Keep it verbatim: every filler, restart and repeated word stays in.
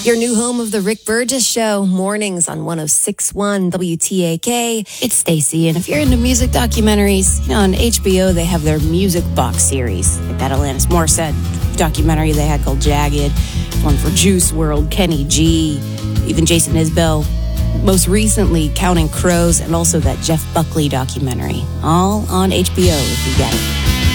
Your new home of the Rick Burgess Show, mornings on one oh six point one W T A K. It's Stacy, and if you're into music documentaries, you know, on H B O they have their Music Box series, like that Alanis Morissette documentary they had called Jagged, one for Juice world, Kenny G, even Jason Isbell, most recently Counting Crows, and also that Jeff Buckley documentary, all on H B O if you get it.